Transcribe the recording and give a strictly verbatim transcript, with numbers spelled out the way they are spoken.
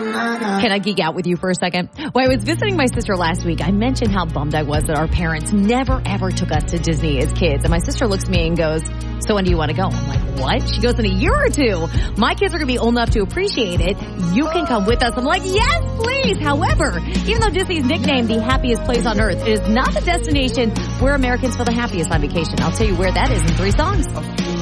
Can I geek out with you for a second? When I was visiting my sister last week, I mentioned how bummed I was that our parents never, ever took us to Disney as kids. And my sister looks at me and goes, so when do you want to go? I'm like, what? She goes, in a year or two. My kids are going to be old enough to appreciate it. You can come with us. I'm like, yes, please. However, even though Disney's nicknamed the happiest place on earth, it is not the destination where Americans feel the happiest on vacation. I'll tell you where that is in three songs.